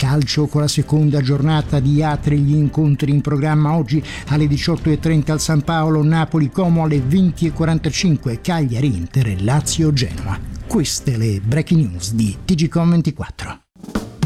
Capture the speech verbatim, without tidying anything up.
calcio con la seconda giornata di A tre, gli incontri in programma oggi alle diciotto e trenta al San Paolo, Napoli Como alle venti e quarantacinque, Cagliari Inter e Lazio Genoa. Queste le breaking news di T G Com ventiquattro.